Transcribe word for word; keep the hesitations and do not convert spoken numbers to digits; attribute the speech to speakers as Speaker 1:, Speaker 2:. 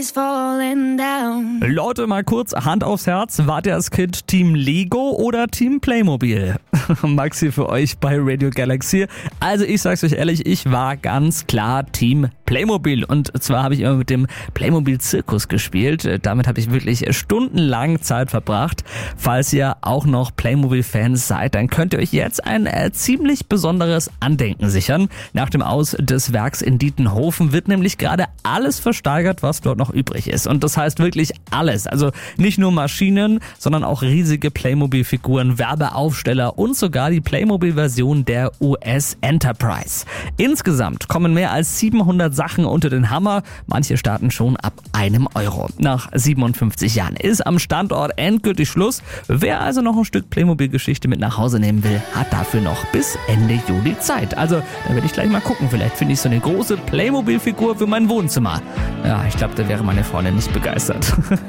Speaker 1: Leute, mal kurz Hand aufs Herz. Wart ihr als Kind Team Lego oder Team Playmobil? Maxi für euch bei Radio Galaxy. Also ich sag's euch ehrlich, ich war ganz klar Team Playmobil. Und zwar habe ich immer mit dem Playmobil-Zirkus gespielt. Damit habe ich wirklich stundenlang Zeit verbracht. Falls ihr auch noch Playmobil-Fans seid, dann könnt ihr euch jetzt ein äh, ziemlich besonderes Andenken sichern. Nach dem Aus des Werks in Dietenhofen wird nämlich gerade alles versteigert, was dort noch übrig ist. Und das heißt wirklich alles. Also nicht nur Maschinen, sondern auch riesige Playmobil-Figuren, Werbeaufsteller und sogar die Playmobil-Version der U S Enterprise. Insgesamt kommen mehr als siebenhundert Sachen unter den Hammer. Manche starten schon ab einem Euro. Nach siebenundfünfzig Jahren ist am Standort endgültig Schluss. Wer also noch ein Stück Playmobil-Geschichte mit nach Hause nehmen will, hat dafür noch bis Ende Juli Zeit. Also da werde ich gleich mal gucken. Vielleicht finde ich so eine große Playmobil-Figur für mein Wohnzimmer. Ja, ich glaube, da wäre meine Freundin nicht begeistert.